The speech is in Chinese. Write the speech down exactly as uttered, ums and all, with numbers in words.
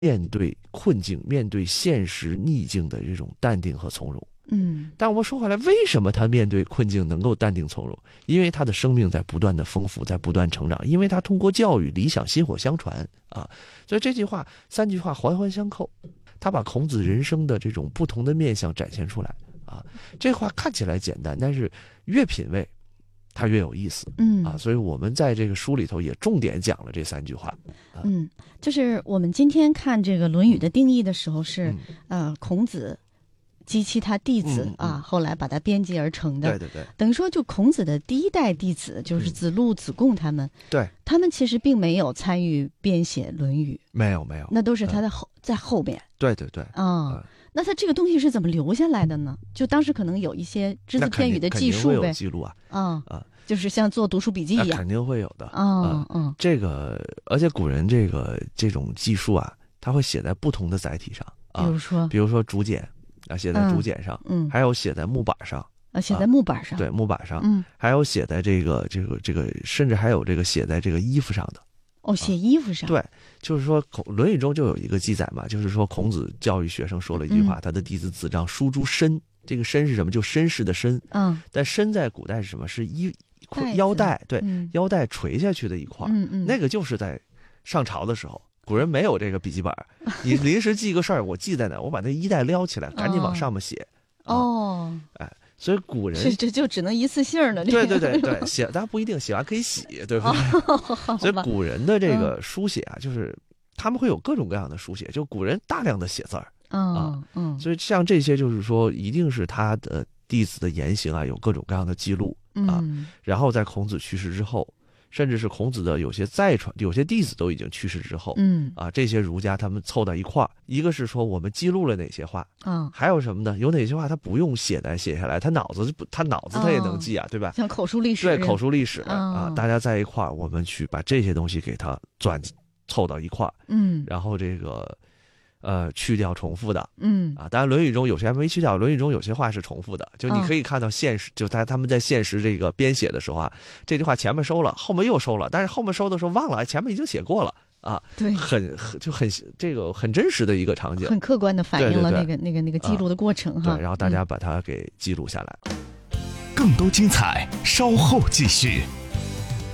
面对困境、面对现实逆境的这种淡定和从容。 嗯， 但我们说回来，为什么他面对困境能够淡定从容？因为他的生命在不断的丰富，在不断成长，因为他通过教育理想薪火相传啊。所以这句话三句话环环相扣，他把孔子人生的这种不同的面向展现出来啊。这话看起来简单，但是越品味它越有意思。 嗯啊，所以我们在这个书里头也重点讲了这三句话。啊、 嗯，就是我们今天看这个《论语》的定义的时候是， 嗯、 呃，孔子及其他弟子、 嗯嗯、 啊，后来把它编辑而成的。 对对对， 等于说，就孔子的第一代弟子，就是子路、子贡他们， 对， 他们其实并没有参与编写《论语》， 没有没有， 那都是他在后、嗯、在后边。 对对对， 啊、哦嗯，那他这个东西是怎么留下来的呢？就当时可能有一些只字片语的记述呗， 肯定会有记录啊， 啊啊。就是像做读书笔记一样， 肯定会有的。 嗯嗯， 这个而且古人这个这种记述啊，他会写在不同的载体上啊， 比如说比如说竹简啊，写在竹简上， 嗯， 还有写在木板上啊，写在木板上， 对，木板上， 嗯， 还有写在这个这个这个，甚至还有这个写在这个衣服上的。 哦，写衣服上。 对，就是说孔《论语》中就有一个记载嘛，就是说孔子教育学生说了一句话， 嗯、 他的弟子子张书诸身，这个身是什么？就绅士的身。 嗯， 但身在古代是什么？是衣。腰带，对、 嗯， 腰带垂下去的一块， 嗯嗯， 那个就是在上朝的时候，古人没有这个笔记本，你临时记个事儿，我记在哪，我把那衣带撩起来，赶紧往上面写。 哦， 啊、哎，所以古人这这就只能一次性的， 对对对对，写当然不一定，写完可以洗，对不对？ 哦、 所以古人的这个书写啊，就是他们会有各种各样的书写，就古人大量的写字儿， 嗯、 啊嗯， 所以像这些就是说，一定是他的弟子的言行啊，有各种各样的记录。啊， 嗯、 然后在孔子去世之后，甚至是孔子的有些再传，有些弟子都已经去世之后， 嗯啊，这些儒家他们凑到一块儿，一个是说我们记录了哪些话， 啊， 还有什么呢？有哪些话他不用写来写下来，他脑子不，他脑子他也能记啊， 哦、 对吧？ 像口述历史， 对，口述历史、 哦、 啊，大家在一块儿，我们去把这些东西给它转凑到一块儿， 嗯， 然后这个。呃，去掉重复的， 嗯啊，当然《论语》中有些还没去掉，《论语》中有些话是重复的，就你可以看到现实，哦、就他他们在现实这个编写的时候啊，这句话前面收了，后面又收了，但是后面收的时候忘了，前面已经写过了啊， 对， 很很就很这个很真实的一个场景， 很客观的反映了那个对对对那个那个记录的过程哈、 啊，对，然后大家把它给记录下来。 嗯、更多精彩，稍后继续。